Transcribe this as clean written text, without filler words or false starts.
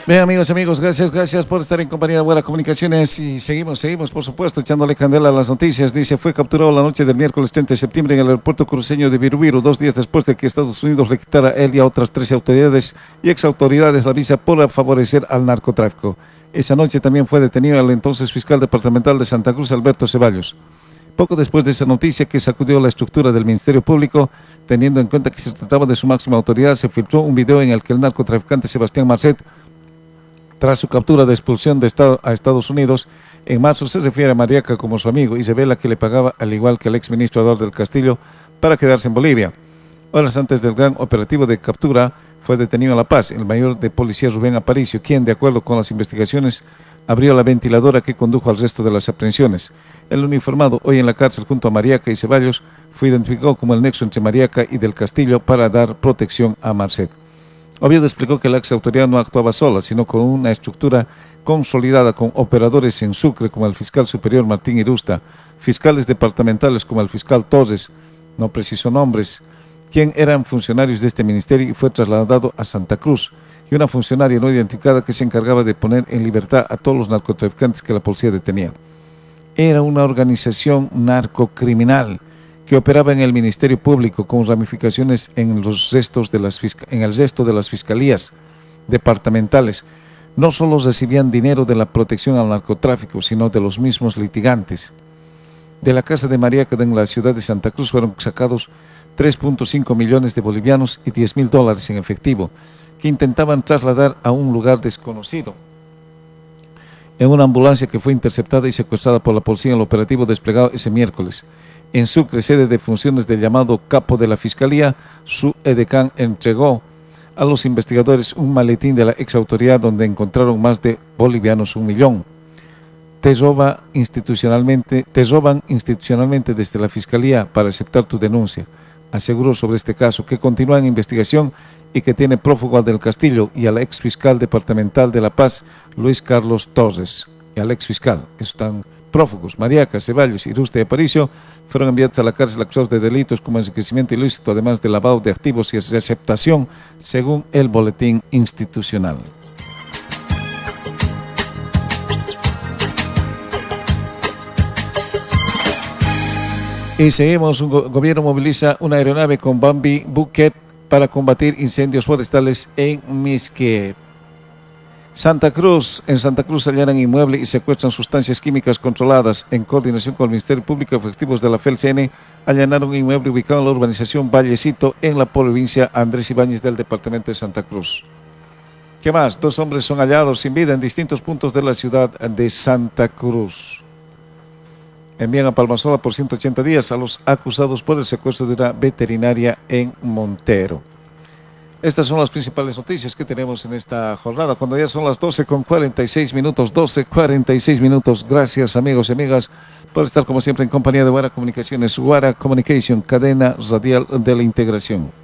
Bien, amigos, gracias por estar en compañía de Buenas Comunicaciones y seguimos, por supuesto, echándole candela a las noticias. Dice, fue capturado la noche del miércoles 30 de septiembre en el aeropuerto cruceño de Virubiru, 2 días después de que Estados Unidos le quitara a él y a otras 13 autoridades y exautoridades la visa por favorecer al narcotráfico. Esa noche también fue detenido el entonces fiscal departamental de Santa Cruz, Alberto Ceballos. Poco después de esa noticia que sacudió la estructura del Ministerio Público, teniendo en cuenta que se trataba de su máxima autoridad, se filtró un video en el que el narcotraficante Sebastián Marcet, tras su captura de expulsión a Estados Unidos, en marzo se refiere a Mariaca como su amigo y revela que le pagaba, al igual que el exministro Eduardo del Castillo, para quedarse en Bolivia. Horas antes del gran operativo de captura, fue detenido en La Paz el mayor de policía Rubén Aparicio, quien, de acuerdo con las investigaciones, abrió la ventiladora que condujo al resto de las aprehensiones. El uniformado, hoy en la cárcel junto a Mariaca y Ceballos, fue identificado como el nexo entre Mariaca y del Castillo para dar protección a Marcet. Oviedo explicó que la ex autoridad no actuaba sola, sino con una estructura consolidada con operadores en Sucre como el fiscal superior Martín Irusta, fiscales departamentales como el fiscal Torres, no precisó nombres, quien eran funcionarios de este ministerio y fue trasladado a Santa Cruz, y una funcionaria no identificada que se encargaba de poner en libertad a todos los narcotraficantes que la policía detenía. Era una organización narcocriminal que operaba en el Ministerio Público con ramificaciones en el resto de las fiscalías departamentales. No solo recibían dinero de la protección al narcotráfico, sino de los mismos litigantes. De la casa de Mariaca en la ciudad de Santa Cruz fueron sacados 3.5 millones de bolivianos y $10.000 en efectivo, que intentaban trasladar a un lugar desconocido en una ambulancia que fue interceptada y secuestrada por la policía en el operativo desplegado ese miércoles. En Sucre, sede de funciones del llamado capo de la Fiscalía, su edecán entregó a los investigadores un maletín de la ex autoridad donde encontraron más de bolivianos 1 millón. Te roban institucionalmente desde la Fiscalía para aceptar tu denuncia. Aseguró sobre este caso que continúa en investigación y que tiene prófugo al del Castillo y al ex fiscal departamental de La Paz, Luis Carlos Torres, y al ex fiscal. Están prófugos. Mariaca, Ceballos, Irusta y Aparicio fueron enviados a la cárcel acusados de delitos como enriquecimiento ilícito, además de lavado de activos y receptación, según el boletín institucional. Y seguimos, gobierno moviliza una aeronave con Bambi Bucket para combatir incendios forestales en Misquié. En Santa Cruz allanan inmueble y secuestran sustancias químicas controladas. En coordinación con el Ministerio Público, efectivos de la FELCN allanaron un inmueble ubicado en la urbanización Vallecito, en la provincia Andrés Ibáñez del departamento de Santa Cruz. ¿Qué más? 2 hombres son hallados sin vida en distintos puntos de la ciudad de Santa Cruz. Envían a Palmasola por 180 días a los acusados por el secuestro de una veterinaria en Montero. Estas son las principales noticias que tenemos en esta jornada, cuando ya son las 12:46 minutos, 12:46 minutos. Gracias, amigos y amigas, por estar como siempre en compañía de Guara Comunicaciones, Guara Communication, cadena radial de la integración.